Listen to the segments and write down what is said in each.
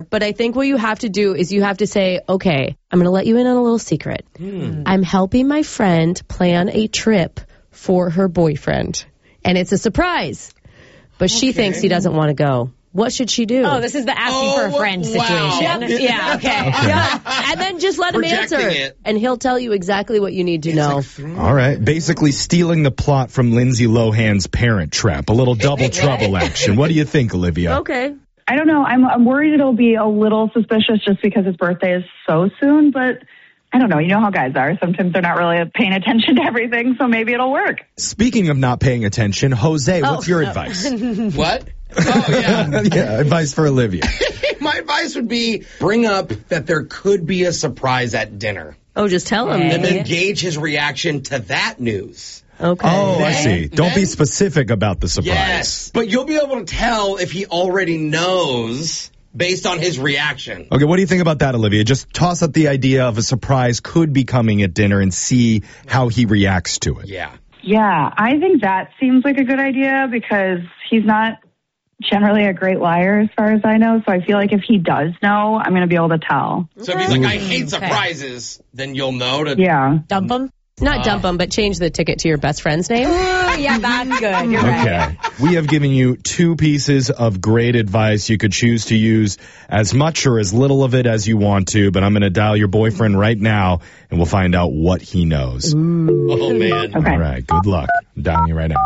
but I think what you have to do is you have to say, okay, I'm going to let you in on a little secret. I'm helping my friend plan a trip for her boyfriend, and it's a surprise, but she thinks he doesn't want to go. What should she do? Oh, this is the asking for a friend situation. Yep. Yeah, okay. Yeah. And then just let him answer, and he'll tell you exactly what you need to know. All right. Basically stealing the plot from Lindsay Lohan's Parent Trap. A little double trouble action. What do you think, Olivia? Okay. I don't know. I'm worried it'll be a little suspicious just because his birthday is so soon, but I don't know. You know how guys are. Sometimes they're not really paying attention to everything, so maybe it'll work. Speaking of not paying attention, Jose, what's your advice? What? Oh, yeah. Yeah, advice for Olivia. My advice would be bring up that there could be a surprise at dinner. Oh, just tell him. And then gauge his reaction to that news. Okay. Oh, I see. Don't be specific about the surprise. Yes, but you'll be able to tell if he already knows based on his reaction. Okay, what do you think about that, Olivia? Just toss up the idea of a surprise could be coming at dinner and see how he reacts to it. Yeah. Yeah, I think that seems like a good idea because he's not generally a great liar as far as I know. So I feel like if he does know, I'm going to be able to tell. So if he's like, I hate surprises, then you'll know to dump him. Not dump him, but change the ticket to your best friend's name. Yeah, that's good. You're right. Okay. We have given you 2 pieces of great advice. You could choose to use as much or as little of it as you want to, but I'm going to dial your boyfriend right now, and we'll find out what he knows. Oh, man. Okay. All right. Good luck. I'm dialing you right now.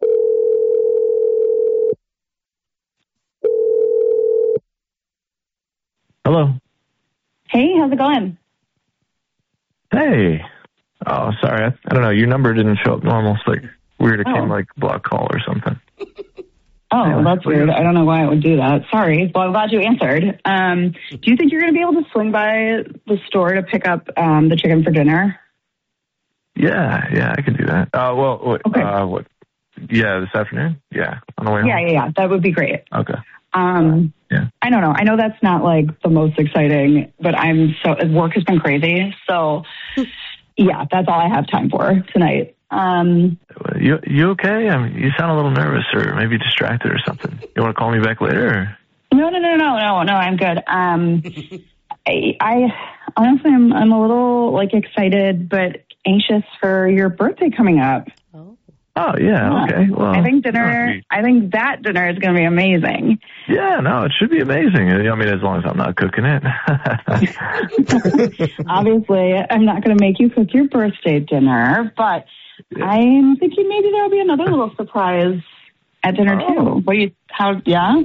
Hello. Hey, how's it going? Hey. Oh, sorry. I don't know. Your number didn't show up normal. It's like weird. It came like block call or something. Oh, that's weird. I don't know why it would do that. Sorry. Well, I'm glad you answered. Do you think you're going to be able to swing by the store to pick up the chicken for dinner? Yeah, I can do that. Okay. What? Yeah, this afternoon? Yeah, on the way home? Yeah. That would be great. Okay. Yeah. I don't know. I know that's not like the most exciting, but work has been crazy. So, yeah, that's all I have time for tonight. You okay? I mean, you sound a little nervous or maybe distracted or something. You want to call me back later? Or? No, I'm good. I honestly, I'm a little excited, but anxious for your birthday coming up. Oh yeah, okay. Well, I think that dinner is going to be amazing. Yeah, no, it should be amazing. I mean, as long as I'm not cooking it. Obviously, I'm not going to make you cook your birthday dinner, but I'm thinking maybe there'll be another little surprise at dinner too. Yeah?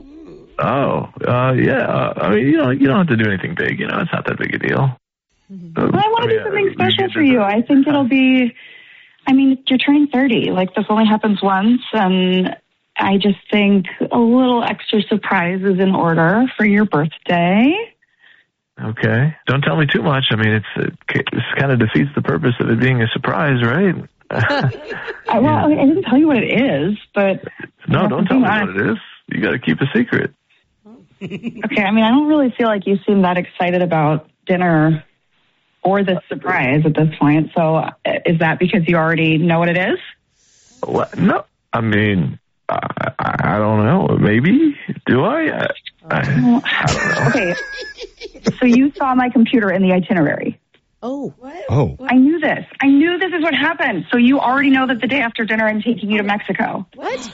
I mean, you don't have to do anything big. It's not that big a deal. Well, I want to do something special for you. I think it'll be. I mean, you're turning 30. This only happens once, and I just think a little extra surprise is in order for your birthday. Okay. Don't tell me too much. I mean, this kind of defeats the purpose of it being a surprise, right? I didn't tell you what it is, but... No, don't tell me what it is. You got to keep a secret. Okay, I mean, I don't really feel like you seem that excited about dinner or this surprise at this point. So is that because you already know what it is? What? No. I mean, I don't know. Maybe. Do I? I don't know. Okay. So you saw my computer in the itinerary. Oh. What? Oh. I knew this. I knew this is what happened. So you already know that the day after dinner I'm taking you to Mexico. What?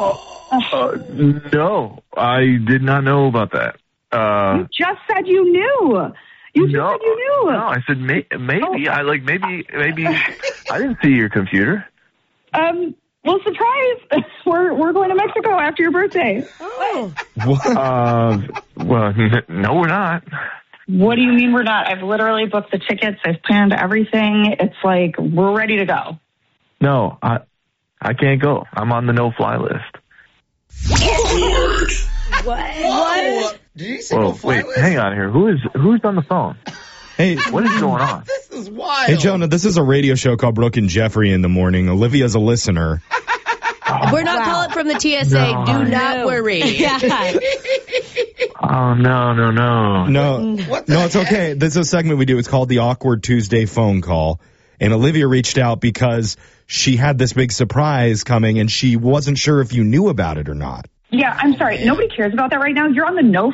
No. I did not know about that. You just said you knew. You said you knew. No, I said maybe. Maybe. I didn't see your computer. Well, surprise! We're going to Mexico after your birthday. Oh. Well, no, we're not. What do you mean we're not? I've literally booked the tickets. I've planned everything. It's like we're ready to go. No, I can't go. I'm on the no-fly list. What? Did you say no-fly list? Hang on here. Who's on the phone? Hey, what is going on? This is wild. Hey, Jonah, this is a radio show called Brooke and Jeffrey in the Morning. Olivia's a listener. We're not calling from the TSA. Do not worry. Yeah. Oh, no. No, it's okay. This is a segment we do. It's called the Awkward Tuesday Phone Call. And Olivia reached out because she had this big surprise coming, and she wasn't sure if you knew about it or not. Yeah, I'm sorry. Nobody cares about that right now. You're on the no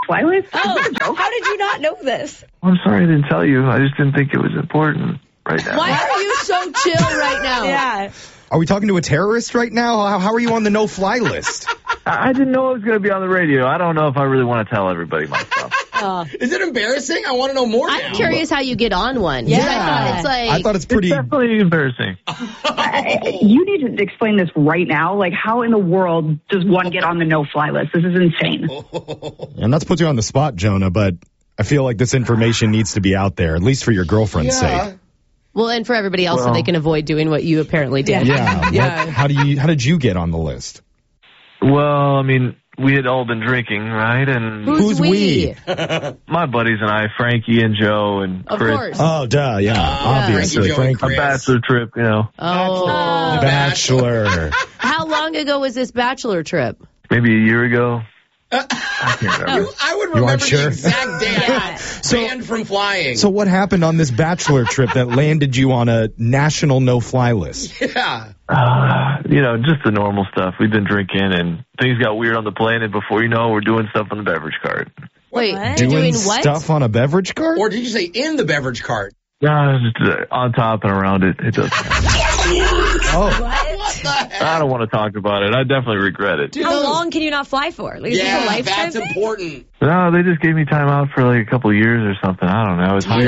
no-fly list? Oh, how did you not know this? I'm sorry I didn't tell you. I just didn't think it was important right now. Why are you so chill right now? Yeah. Are we talking to a terrorist right now? How are you on the no-fly list? I didn't know I was going to be on the radio. I don't know if I really want to tell everybody my stuff. Is it embarrassing? I want to know more now. I'm curious how you get on one. Yeah. I thought it's pretty. It's definitely embarrassing. You need to explain this right now. Like, how in the world does one get on the no-fly list? This is insane. And not to put you on the spot, Jonah, but I feel like this information needs to be out there, at least for your girlfriend's sake. Well, and for everybody else, so they can avoid doing what you apparently did. Yeah. How did you get on the list? Well, I mean, we had all been drinking, right? And Who's we? my buddies and I, Frankie and Joe and Of Chris. course. Oh, duh, yeah, obviously, Frankie, Joe, and Frankie. A bachelor trip, you know. Oh. Bachelor. How long ago was this bachelor trip? Maybe a year ago. I can't remember. I would You remember aren't the sure? exact day I got banned from flying. So what happened on this bachelor trip that landed you on a national no-fly list? Yeah. You know, just the normal stuff. We've been drinking and things got weird on the plane, and before you know, we're doing stuff on the beverage cart. Wait, What? doing what? Stuff on a beverage cart? Or did you say in the beverage cart? No, just on top and around it. It doesn't matter. What the heck? I don't want to talk about it. I definitely regret it. How long can you not fly for? Like, is this a Yeah, lifetime that's thing? important. No, they just gave me time out for like a couple of years or something. I don't know. It's weird.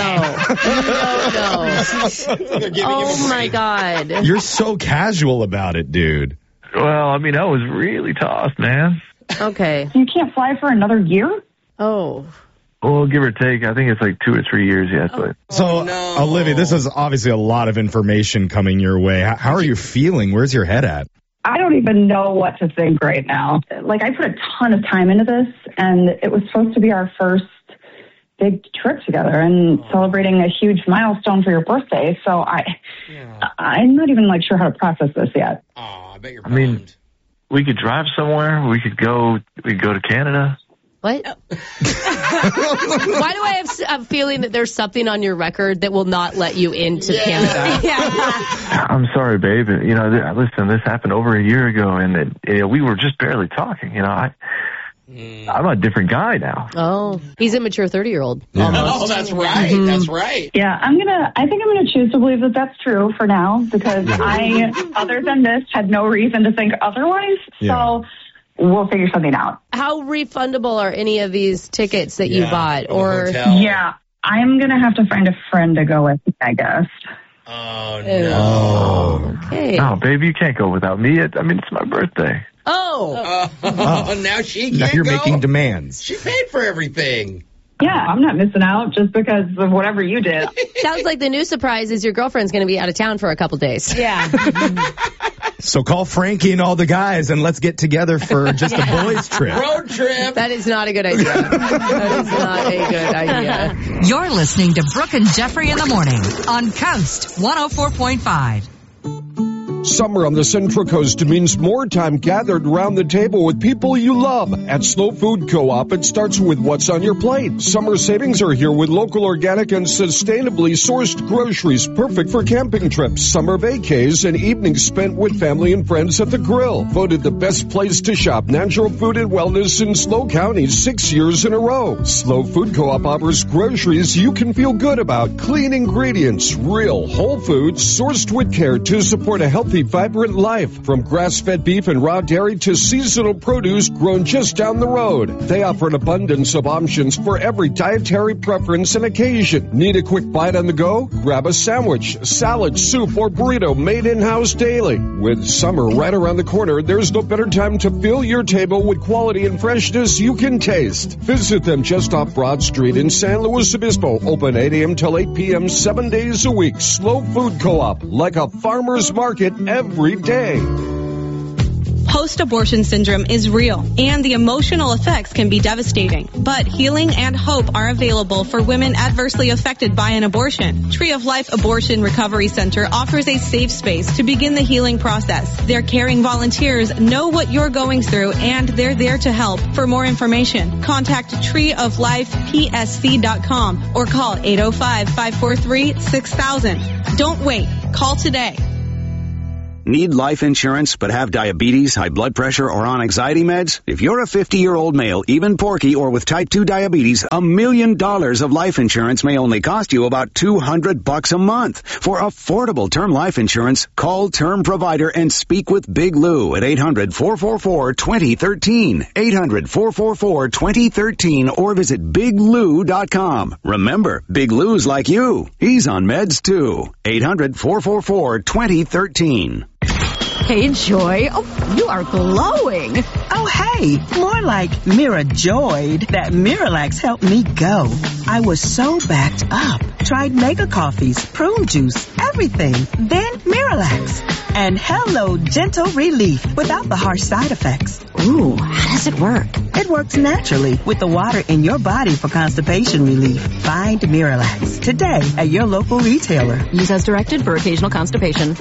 No. They're giving him Oh, a my break. God. You're so casual about it, dude. Well, I mean, I was really tossed, man. Okay. You can't fly for another year? Oh. Well, give or take, I think it's like 2 or 3 years yet. But So, no. Olivia, this is obviously a lot of information coming your way. How are you feeling? Where's your head at? I don't even know what to think right now. Like, I put a ton of time into this, and it was supposed to be our first big trip together and celebrating a huge milestone for your birthday. So I'm not even like sure how to process this yet. Oh, I bet you're I mean, bummed. we could drive somewhere. We could go to Canada. What? Why do I have a feeling that there's something on your record that will not let you into Canada? I'm sorry, babe. You know, listen, this happened over a year ago, and we were just barely talking. You know, I'm a different guy now. Oh, he's a mature 30-year-old. Oh, that's right. Mm-hmm. That's right. Yeah, I think I'm gonna choose to believe that that's true for now because I, other than this, had no reason to think otherwise. Yeah. So we'll figure something out. How refundable are any of these tickets that you bought? Or the hotel. Yeah, I'm gonna have to find a friend to go with, I guess. Oh, no. Okay. No, babe, you can't go without me. It's my birthday. Oh. Now she can't Now you're go? making demands. She paid for everything. Yeah, I'm not missing out just because of whatever you did. Sounds like the new surprise is your girlfriend's going to be out of town for a couple days. Yeah. So call Frankie and all the guys and let's get together for just a boys trip. Road trip. That is not a good idea. That is not a good idea. You're listening to Brooke and Jeffrey in the morning on Coast 104.5. Summer on the Central Coast means more time gathered around the table with people you love. At Slow Food Co-op, it starts with what's on your plate. Summer savings are here with local, organic, and sustainably sourced groceries, perfect for camping trips, summer vacays, and evenings spent with family and friends at the grill. Voted the best place to shop, natural food and wellness in Slow County 6 years in a row. Slow Food Co-op offers groceries you can feel good about. Clean ingredients, real, whole foods, sourced with care to support a healthy, vibrant life. From grass-fed beef and raw dairy to seasonal produce grown just down the road. They offer an abundance of options for every dietary preference and occasion. Need a quick bite on the go? Grab a sandwich, salad, soup, or burrito made in-house daily. With summer right around the corner, there's no better time to fill your table with quality and freshness you can taste. Visit them just off Broad Street in San Luis Obispo. Open 8 a.m. till 8 p.m. 7 days a week. Slow Food Co-op, like a farmer's market every day. Post-abortion syndrome is real, and the emotional effects can be devastating. But healing and hope are available for women adversely affected by an abortion. Tree of Life Abortion Recovery Center offers a safe space to begin the healing process. Their caring volunteers know what you're going through, and they're there to help. For more information, contact treeoflifepsc.com or call 805-543-6000. Don't wait. Call today. Need life insurance but have diabetes, high blood pressure, or on anxiety meds? If you're a 50-year-old male, even porky, or with type 2 diabetes, $1 million of life insurance may only cost you about $200 a month. For affordable term life insurance, call Term Provider and speak with Big Lou at 800-444-2013. 800-444-2013 or visit biglou.com. Remember, Big Lou's like you. He's on meds too. 800-444-2013. Hey, Joy. Oh, you are glowing. Oh, hey, more like Mira Joyed. That Miralax helped me go. I was so backed up. Tried mega coffees, prune juice, everything. Then Miralax. And hello, gentle relief without the harsh side effects. Ooh, how does it work? It works naturally with the water in your body for constipation relief. Find Miralax today at your local retailer. Use as directed for occasional constipation.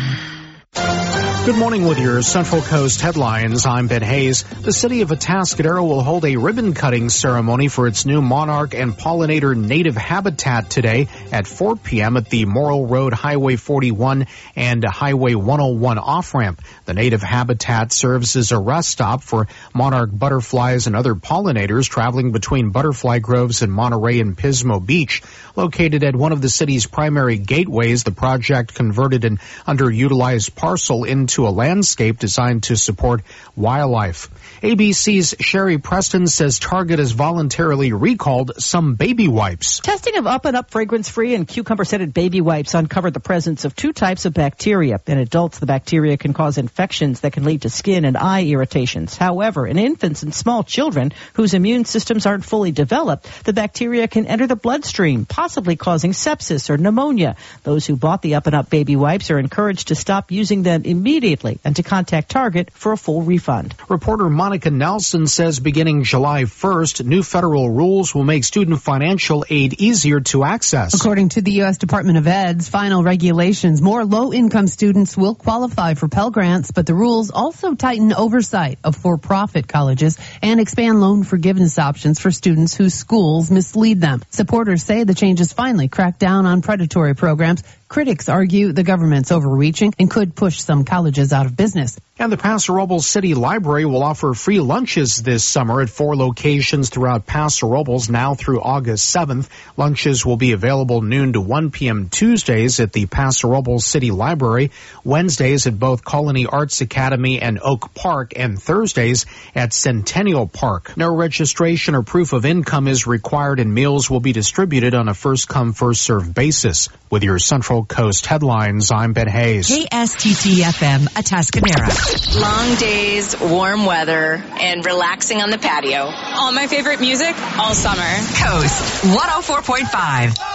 Good morning with your Central Coast headlines. I'm Ben Hayes. The city of Atascadero will hold a ribbon-cutting ceremony for its new monarch and pollinator native habitat today at 4 p.m. at the Morrill Road Highway 41 and Highway 101 off-ramp. The native habitat serves as a rest stop for monarch butterflies and other pollinators traveling between butterfly groves in Monterey and Pismo Beach. Located at one of the city's primary gateways, the project converted an underutilized parcel into a landscape designed to support wildlife. ABC's Sherry Preston says Target has voluntarily recalled some baby wipes. Testing of Up and Up fragrance-free and cucumber-scented baby wipes uncovered the presence of 2 types of bacteria. In adults, the bacteria can cause infections that can lead to skin and eye irritations. However, in infants and small children whose immune systems aren't fully developed, the bacteria can enter the bloodstream, possibly causing sepsis or pneumonia. Those who bought the Up and Up baby wipes are encouraged to stop using them immediately and to contact Target for a full refund. Reporter Monica Nelson says beginning July 1st, new federal rules will make student financial aid easier to access. According to the U.S. Department of Ed's final regulations, more low-income students will qualify for Pell Grants, but the rules also tighten oversight of for-profit colleges and expand loan forgiveness options for students whose schools mislead them. Supporters say the changes finally crack down on predatory programs. Critics argue the government's overreaching and could push some colleges out of business. And the Paso Robles City Library will offer free lunches this summer at 4 locations throughout Paso Robles now through August 7th. Lunches will be available noon to 1 p.m. Tuesdays at the Paso Robles City Library, Wednesdays at both Colony Arts Academy and Oak Park, and Thursdays at Centennial Park. No registration or proof of income is required, and meals will be distributed on a first-come, first-served basis. With your Central Coast headlines, I'm Ben Hayes. KSTT-FM, Atascadero. Long days, warm weather, and relaxing on the patio. All my favorite music all summer. Coast 104.5.